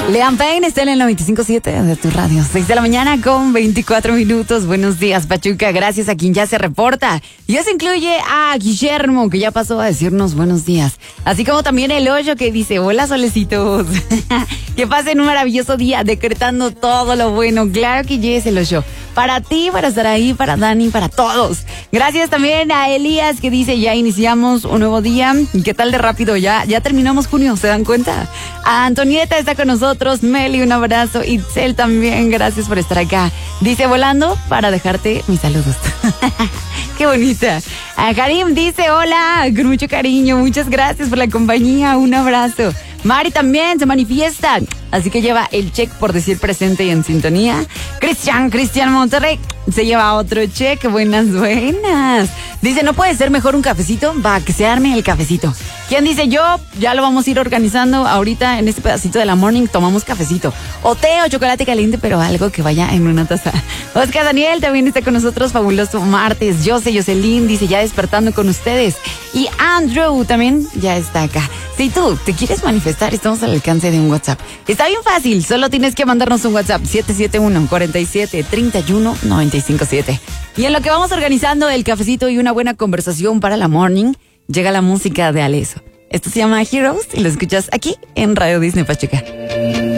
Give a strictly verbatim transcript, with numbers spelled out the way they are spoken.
Liam Payne está en el noventa y cinco punto siete de tu radio. seis de la mañana con veinticuatro minutos. Buenos días, Pachuca. Gracias a quien ya se reporta. Y eso incluye a Guillermo, que ya pasó a decirnos buenos días. Así como también el Hoyo, que dice, hola, solecitos. Que pasen un maravilloso día, decretando todo lo bueno. Claro que yes, el Hoyo. Para ti, para estar ahí, para Dani, para todos. Gracias también a Elías, que dice, ya iniciamos un nuevo día. ¿Qué tal de rápido? Ya, ya terminamos junio, ¿se dan cuenta? A Antonieta está con nosotros. Meli, un abrazo. Itzel también, gracias por estar acá. Dice, volando para dejarte mis saludos. Qué bonita. A Karim dice, hola, con mucho cariño. Muchas gracias por la compañía. Un abrazo. Mari también se manifiesta, así que lleva el check por decir presente y en sintonía. Cristian, Cristian Monterrey, se lleva otro check. Buenas, buenas. Dice, ¿no puede ser mejor un cafecito? Va, que se arme el cafecito. ¿Quién dice? Yo, ya lo vamos a ir organizando. Ahorita en este pedacito de la morning tomamos cafecito. O té o chocolate caliente, pero algo que vaya en una taza. Oscar Daniel también está con nosotros. Fabuloso martes. Jose, Jocelyn dice, ya despertando con ustedes. Y Andrew también ya está acá. Si tú te quieres manifestar, estamos al alcance de un WhatsApp. Está bien fácil, solo tienes que mandarnos un WhatsApp siete siete uno, cuatro siete, tres uno, nueve cinco siete. Y en lo que vamos organizando el cafecito y una buena conversación para la morning, llega la música de Aleso. Esto se llama Heroes y lo escuchas aquí en Radio Disney Pachuca.